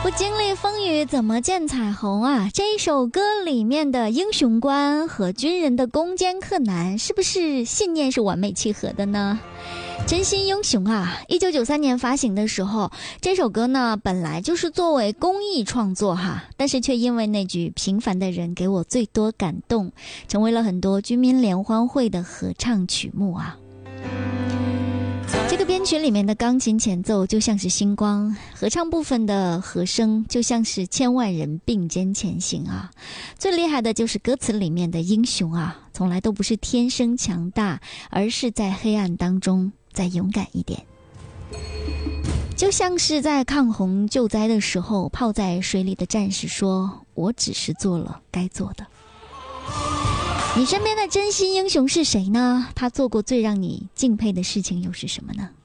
不经历风雨怎么见彩虹啊？这一首歌里面的英雄观和军人的攻坚克难，是不是信念是完美契合的呢？真心英雄啊，1993年发行的时候，这首歌呢本来就是作为公益创作哈，但是却因为那句平凡的人给我最多感动，成为了很多军民联欢会的合唱曲目啊。这个编曲里面的钢琴前奏就像是星光，合唱部分的和声就像是千万人并肩前行啊。最厉害的就是歌词里面的英雄啊，从来都不是天生强大，而是在黑暗当中再勇敢一点。就像是在抗洪救灾的时候，泡在水里的战士说，我只是做了该做的。你身边的真心英雄是谁呢？他做过最让你敬佩的事情又是什么呢？